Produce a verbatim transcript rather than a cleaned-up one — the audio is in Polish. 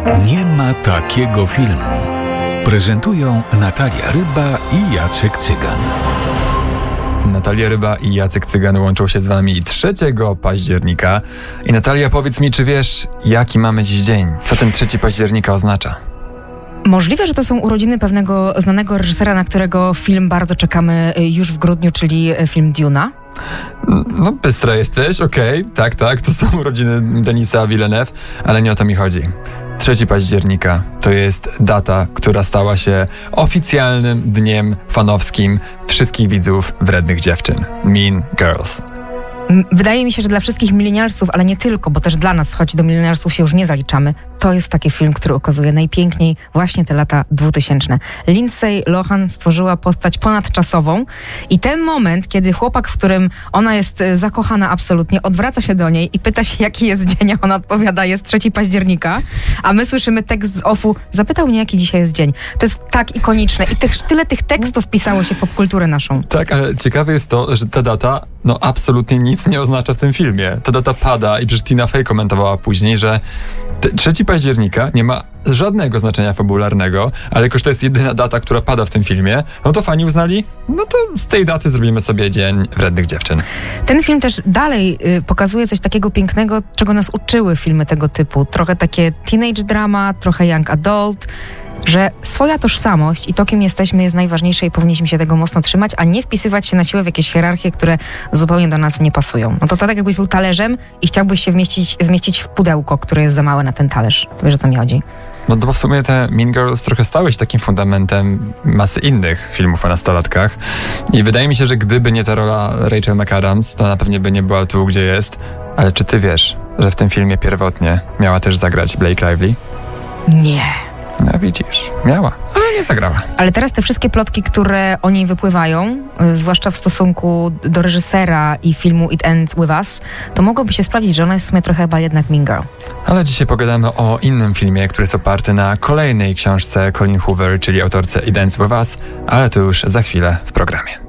Nie ma takiego filmu. Prezentują Natalia Ryba i Jacek Cygan. Natalia Ryba i Jacek Cygan łączą się z wami trzeciego października. I Natalia, powiedz mi, czy wiesz, jaki mamy dziś dzień? Co ten trzeci października oznacza? Możliwe, że to są urodziny pewnego znanego reżysera, na którego film bardzo czekamy już w grudniu, czyli film Duna. No, bystra jesteś, okej, okay, tak, tak, to są urodziny Denisa Villeneuve, ale nie o to mi chodzi. trzeciego października to jest data, która stała się oficjalnym dniem fanowskim wszystkich widzów Wrednych Dziewczyn. Mean Girls. Wydaje mi się, że dla wszystkich milenialsów, ale nie tylko, bo też dla nas, choć do milenialsów się już nie zaliczamy, to jest taki film, który ukazuje najpiękniej właśnie te lata dwutysięczne. Lindsay Lohan stworzyła postać ponadczasową i ten moment, kiedy chłopak, w którym ona jest zakochana absolutnie, odwraca się do niej i pyta się, jaki jest dzień, a ona odpowiada, jest trzeciego października, a my słyszymy tekst z offu, zapytał mnie, jaki dzisiaj jest dzień. To jest tak ikoniczne i tych, tyle tych tekstów pisało się popkulturę naszą. Tak, ale ciekawe jest to, że ta data, no absolutnie nic nie oznacza w tym filmie. Ta data pada i przecież Tina Fey komentowała później, że trzeciego października nie ma żadnego znaczenia fabularnego, ale jako, że to jest jedyna data, która pada w tym filmie, no to fani uznali, no to z tej daty zrobimy sobie Dzień Wrednych Dziewczyn. Ten film też dalej y, pokazuje coś takiego pięknego, czego nas uczyły filmy tego typu. Trochę takie teenage drama, trochę young adult, że swoja tożsamość i to, kim jesteśmy, jest najważniejsze i powinniśmy się tego mocno trzymać, a nie wpisywać się na siłę w jakieś hierarchie, które zupełnie do nas nie pasują. No to, to tak jakbyś był talerzem i chciałbyś się wmieścić, zmieścić w pudełko, które jest za małe na ten talerz. To wiesz, o co mi chodzi? No to bo w sumie te Mean Girls trochę stały się takim fundamentem masy innych filmów o nastolatkach i wydaje mi się, że gdyby nie ta rola Rachel McAdams, to na pewno by nie była tu, gdzie jest. Ale czy ty wiesz, że w tym filmie pierwotnie miała też zagrać Blake Lively? Nie. No widzisz, miała, ale nie zagrała. Ale teraz te wszystkie plotki, które o niej wypływają, y, zwłaszcza w stosunku do reżysera i filmu It Ends With Us, to mogłoby się sprawdzić, że ona jest w sumie trochę chyba jednak Mean Girl. Ale dzisiaj pogadamy o innym filmie, który jest oparty na kolejnej książce Colleen Hoover, czyli autorce It Ends With Us, ale to już za chwilę w programie.